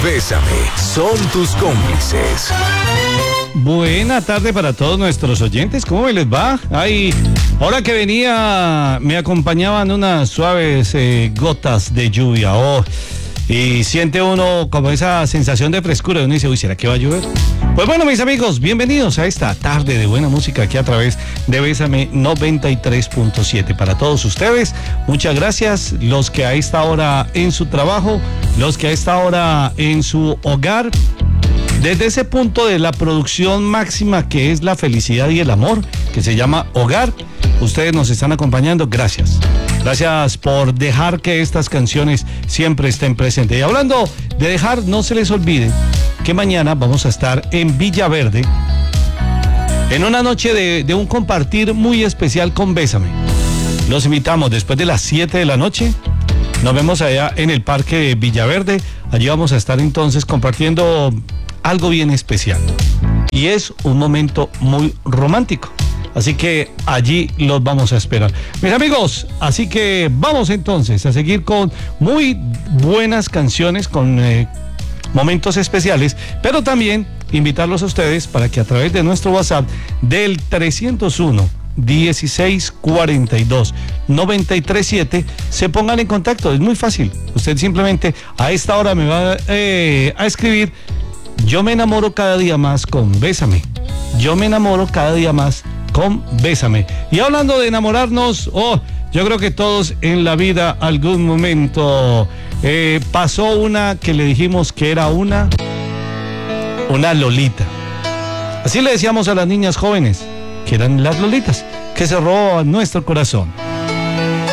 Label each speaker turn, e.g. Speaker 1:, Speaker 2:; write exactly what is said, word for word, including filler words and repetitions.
Speaker 1: Bésame, son tus cómplices.
Speaker 2: Buena tarde para todos nuestros oyentes, ¿cómo les va? Ay, ahora que venía me acompañaban unas suaves eh, gotas de lluvia, oh, y siente uno como esa sensación de frescura, uno dice, uy, ¿será que va a llover? Pues bueno, mis amigos, bienvenidos a esta tarde de buena música aquí a través de Bésame noventa y tres punto siete. Para todos ustedes, muchas gracias, los que a esta hora en su trabajo, los que a esta hora en su hogar, desde ese punto de la producción máxima que es la felicidad y el amor, que se llama hogar, ustedes nos están acompañando, gracias. Gracias por dejar que estas canciones siempre estén presentes. Y hablando de dejar, no se les olvide que mañana vamos a estar en Villaverde, en una noche de, de un compartir muy especial con Bésame. Los invitamos después de las siete de la noche. Nos vemos allá en el Parque de Villaverde. Allí vamos a estar entonces compartiendo algo bien especial. Y es un momento muy romántico. Así que allí los vamos a esperar. Mis amigos, así que vamos entonces a seguir con muy buenas canciones, con eh, momentos especiales, pero también invitarlos a ustedes para que a través de nuestro WhatsApp del trescientos uno, dieciséis cuarenta y dos, noventa y tres siete se pongan en contacto. Es muy fácil. Usted simplemente a esta hora me va eh, a escribir: yo me enamoro cada día más con Bésame. Yo me enamoro cada día más con Bésame. Y hablando de enamorarnos, oh, yo creo que todos en la vida algún momento eh, pasó una que le dijimos que era una, una lolita. Así le decíamos a las niñas jóvenes, que eran las lolitas, que se robaban nuestro corazón.